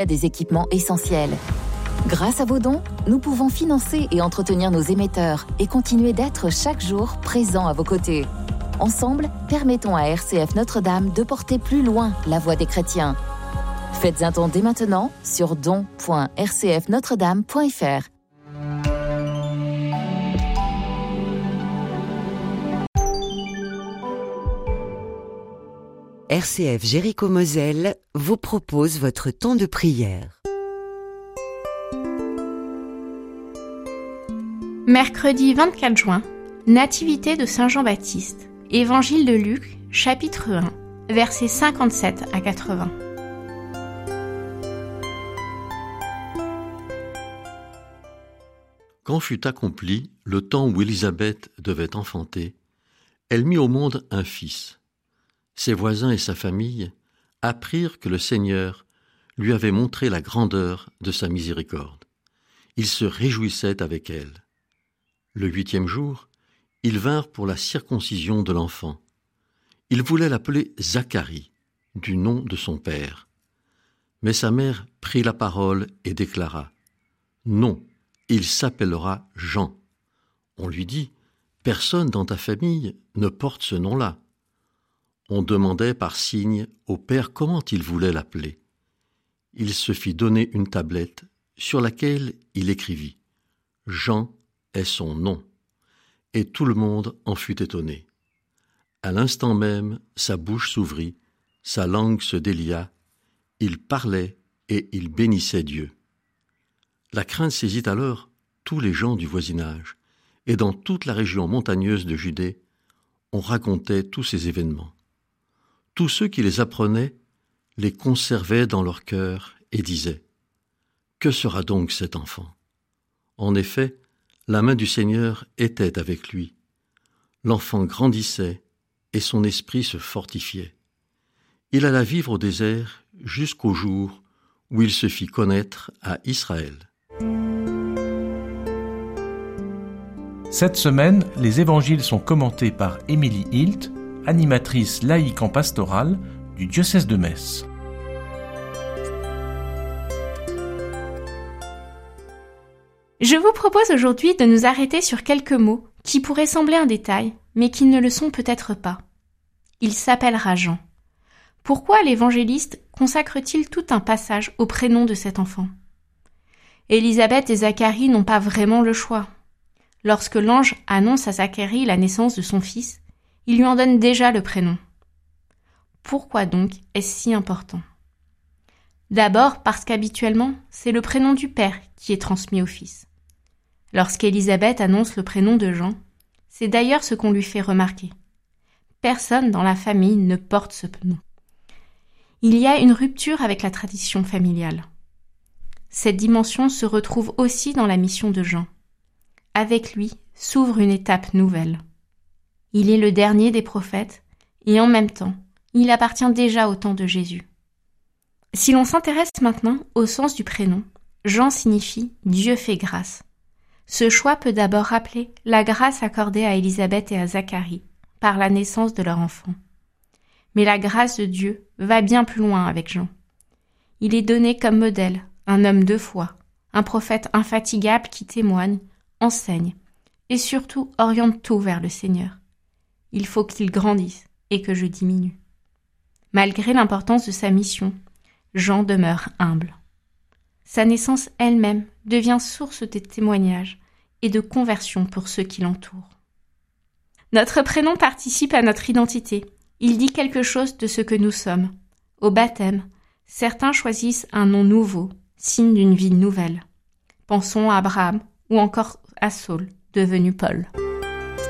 des équipements essentiels. Grâce à vos dons, nous pouvons financer et entretenir nos émetteurs et continuer d'être chaque jour présents à vos côtés. Ensemble, permettons à RCF Notre-Dame de porter plus loin la voix des chrétiens. Faites un don dès maintenant sur don.rcfnotredame.fr. RCF Jéricho-Moselle vous propose votre temps de prière. Mercredi 24 juin, Nativité de Saint Jean-Baptiste, Évangile de Luc, chapitre 1, versets 57 à 80. Quand fut accompli le temps où Élisabeth devait enfanter, elle mit au monde un fils. Ses voisins et sa famille apprirent que le Seigneur lui avait montré la grandeur de sa miséricorde. Ils se réjouissaient avec elle. Le 8e jour, ils vinrent pour la circoncision de l'enfant. Ils voulaient l'appeler Zacharie, du nom de son père. Mais sa mère prit la parole et déclara : « Non, il s'appellera Jean. » On lui dit : « Personne dans ta famille ne porte ce nom-là. » On demandait par signe au père comment il voulait l'appeler. Il se fit donner une tablette sur laquelle il écrivit : « Jean est son nom. » Et tout le monde en fut étonné. À l'instant même, sa bouche s'ouvrit, sa langue se délia, il parlait et il bénissait Dieu. La crainte saisit alors tous les gens du voisinage, et dans toute la région montagneuse de Judée, on racontait tous ces événements. Tous ceux qui les apprenaient les conservaient dans leur cœur et disaient : « Que sera donc cet enfant ? » En effet, la main du Seigneur était avec lui. L'enfant grandissait et son esprit se fortifiait. Il alla vivre au désert jusqu'au jour où il se fit connaître à Israël. Cette semaine, les évangiles sont commentés par Émilie Hilt, animatrice laïque en pastorale du diocèse de Metz. Je vous propose aujourd'hui de nous arrêter sur quelques mots qui pourraient sembler un détail, mais qui ne le sont peut-être pas. Il s'appellera Jean. Pourquoi l'évangéliste consacre-t-il tout un passage au prénom de cet enfant ? Élisabeth et Zacharie n'ont pas vraiment le choix. Lorsque l'ange annonce à Zacharie la naissance de son fils, il lui en donne déjà le prénom. Pourquoi donc est-ce si important ? D'abord parce qu'habituellement, c'est le prénom du père qui est transmis au fils. Lorsqu'Élisabeth annonce le prénom de Jean, c'est d'ailleurs ce qu'on lui fait remarquer. Personne dans la famille ne porte ce nom. Il y a une rupture avec la tradition familiale. Cette dimension se retrouve aussi dans la mission de Jean. Avec lui s'ouvre une étape nouvelle. Il est le dernier des prophètes et en même temps, il appartient déjà au temps de Jésus. Si l'on s'intéresse maintenant au sens du prénom, Jean signifie « Dieu fait grâce ». Ce choix peut d'abord rappeler la grâce accordée à Élisabeth et à Zacharie par la naissance de leur enfant. Mais la grâce de Dieu va bien plus loin avec Jean. Il est donné comme modèle un homme de foi, un prophète infatigable qui témoigne, enseigne et surtout oriente tout vers le Seigneur. Il faut qu'il grandisse et que je diminue. Malgré l'importance de sa mission, Jean demeure humble. Sa naissance elle-même devient source de témoignages et de conversion pour ceux qui l'entourent. Notre prénom participe à notre identité. Il dit quelque chose de ce que nous sommes. Au baptême, certains choisissent un nom nouveau, signe d'une vie nouvelle. Pensons à Abraham ou encore à Saul, devenu Paul.